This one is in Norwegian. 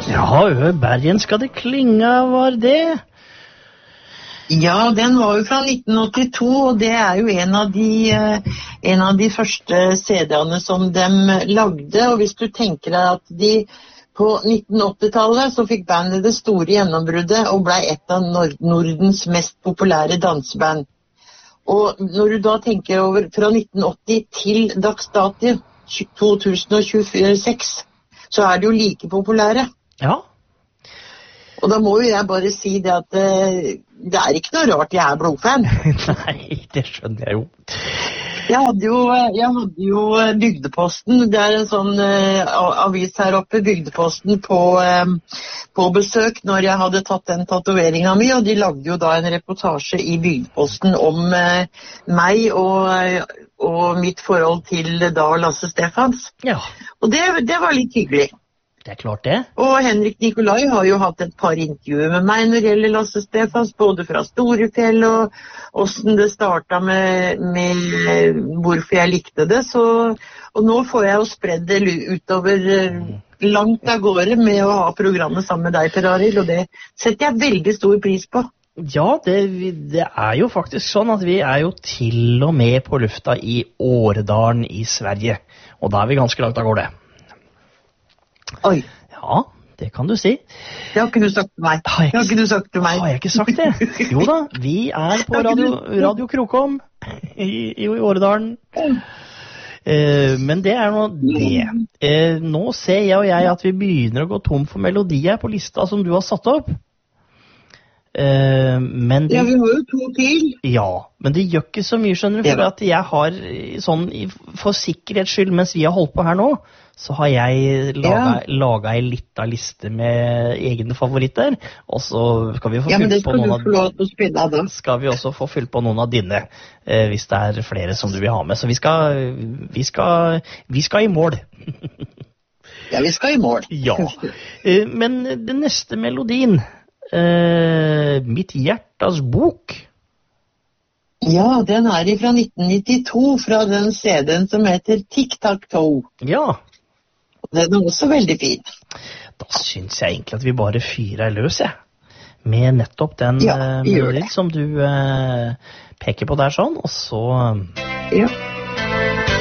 Ja, Bergen skal det klinge, var det? Ja, den var jo fra 1982, og det er jo en av de første CD-ene som de lagde. Og hvis du tenker deg at de på 1980-tallet så fikk bandet det store gjennombruddet og ble et av Nordens mest populære danseband. Og når du da tenker over fra 1980 til dags dato, 2026, så er det jo like populære. Ja. Og da må jo jeg bare si det at det er ikke noe rart jeg er blodfan. Nei, det skjønner jeg jo. Jeg hadde jo Bygdeposten, det er en sånn avis her oppe, Bygdeposten, på besøk når jeg hadde tatt den tatoveringen min, og de lagde jo da en reportasje i Bygdeposten om meg og mitt forhold til da Lasse Stefans. Ja. Og det var litt hyggelig. Det er klart det. Og Henrik Nikolai har jo hatt et par intervjuer med meg når det gjelder Lasse Stefans, både fra Storefjell og hvordan det startet med hvorfor jeg likte det. Og nå får jeg jo spredd det utover langt av gårde med å ha programmet sammen med deg, Per Arild, og det setter jeg veldig stor pris på. Ja, det er jo faktisk sånn at vi er jo til og med på lufta i Åredalen i Sverige, og da er vi ganske langt av gårde. Oi. Ja, det kan du si. Det har ikke du sagt til meg. Har jeg ikke sagt det? Jo da, vi er på Radio Krokom i Åredalen. Men det er nå det. Nå ser jeg og jeg at vi begynner å gå tom for melodier på lista som du har satt opp. Men ja, vi har jo 2 til. Ja, men det gjør ikke så mye, skjønner du, for at jeg har sånn, for sikkerhets skyld, mens vi har holdt på her nå, så har jeg laget en liten liste med egne favoritter, og så skal vi få fylt på noen av skal vi også få fylt på noen av dine, hvis det er flere som du vil ha med. Så vi skal i mål. Ja, vi skal i mål. Ja, men den neste melodien, Mitt hjertas bok. Ja, den er fra 1992, fra den CD-en som heter Tic-Tac-Toe. Ja. Den er også veldig fin. Da synes jeg egentlig at vi bare fyrer løs, med nettopp den melodien som du peker på der sånn, og så... Ja.